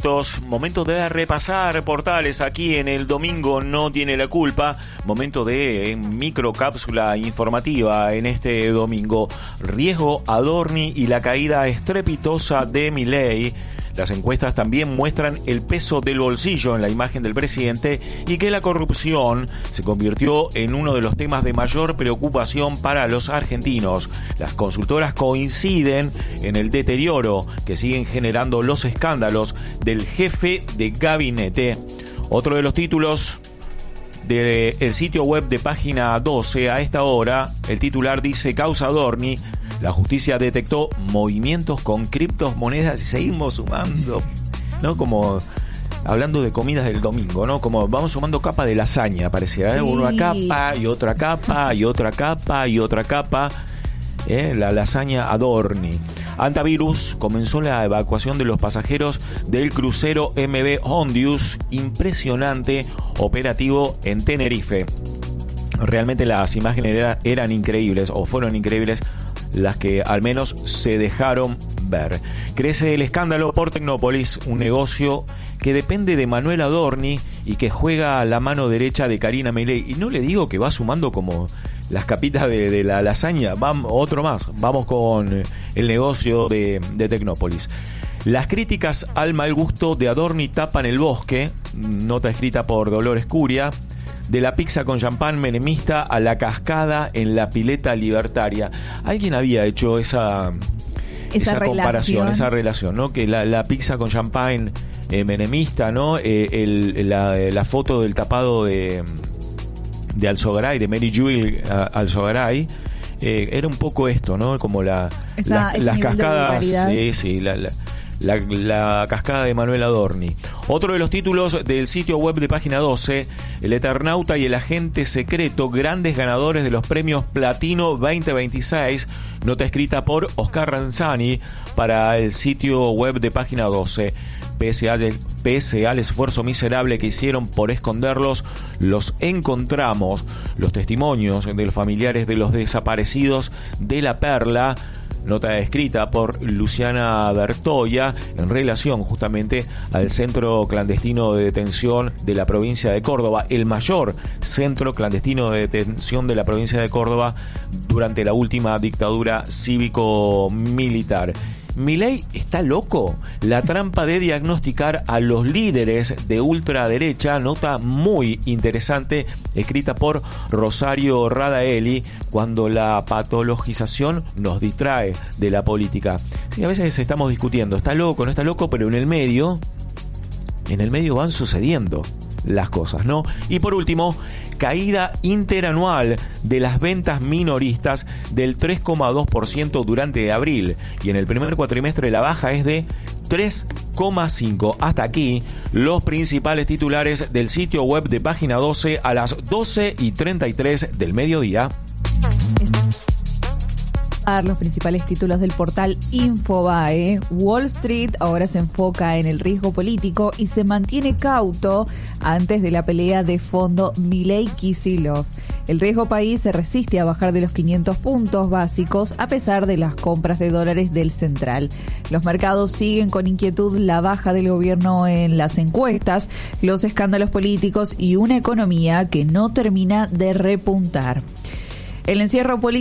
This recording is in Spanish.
minutos. Momento de repasar portales aquí en el Domingo No Tiene la Culpa. Momento de microcápsula informativa en este domingo. Riesgo Adorni y la caída estrepitosa de Milei. Las encuestas también muestran el peso del bolsillo en la imagen del presidente y que la corrupción se convirtió en uno de los temas de mayor preocupación para los argentinos. Las consultoras coinciden en el deterioro que siguen generando los escándalos del jefe de gabinete. Otro de los títulos del sitio web de Página 12 a esta hora, el titular dice: Causa Adorni. La justicia detectó movimientos con criptomonedas y seguimos sumando, ¿no? Como hablando de comidas del domingo, ¿no? Como vamos sumando capa de lasaña, parecía, ¿eh? Sí. Una capa y otra capa y otra capa y otra capa. La lasaña Adorni. Antavirus comenzó la evacuación de los pasajeros del crucero MV Hondius. Impresionante operativo en Tenerife. Realmente las imágenes eran increíbles, o fueron increíbles, las que al menos se dejaron ver. Crece el escándalo por Tecnópolis, un negocio que depende de Manuel Adorni y que juega a la mano derecha de Karina Milei. Y no le digo que va sumando como las capitas de la lasaña. Vamos, otro más. Vamos con el negocio de Tecnópolis. Las críticas al mal gusto de Adorni tapan el bosque. Nota escrita por Dolores Curia. De la pizza con champán menemista a la cascada en la pileta libertaria. Alguien había hecho esa comparación, esa relación, ¿no? Que la pizza con champán menemista, ¿no? La foto del tapado de Alzogaray, de Mary Jewel Alzogaray, era un poco esto, ¿no? Como las cascadas, sí, la cascada de Manuel Adorni. Otro de los títulos del sitio web de Página 12, el Eternauta y el agente secreto, grandes ganadores de los premios Platino 2026, nota escrita por Oscar Ranzani para el sitio web de Página 12. Pese al esfuerzo miserable que hicieron por esconderlos, los encontramos. Los testimonios de los familiares de los desaparecidos de La Perla, nota escrita por Luciana Bertoya en relación justamente al centro clandestino de detención de la provincia de Córdoba, el mayor centro clandestino de detención de la provincia de Córdoba durante la última dictadura cívico-militar. ¿Milei está loco? La trampa de diagnosticar a los líderes de ultraderecha, nota muy interesante escrita por Rosario Radaeli, cuando la patologización nos distrae de la política. Sí, a veces estamos discutiendo, está loco, no está loco, pero en el medio van sucediendo las cosas, ¿no? Y por último, caída interanual de las ventas minoristas del 3,2% durante abril, y en el primer cuatrimestre la baja es de 3,5%. Hasta aquí los principales titulares del sitio web de Página 12 a las 12:33 del mediodía. Los principales títulos del portal Infobae. Wall Street ahora se enfoca en el riesgo político y se mantiene cauto antes de la pelea de fondo Milei-Kicillof. El riesgo país se resiste a bajar de los 500 puntos básicos a pesar de las compras de dólares del central. Los mercados siguen con inquietud la baja del gobierno en las encuestas, los escándalos políticos y una economía que no termina de repuntar. El encierro político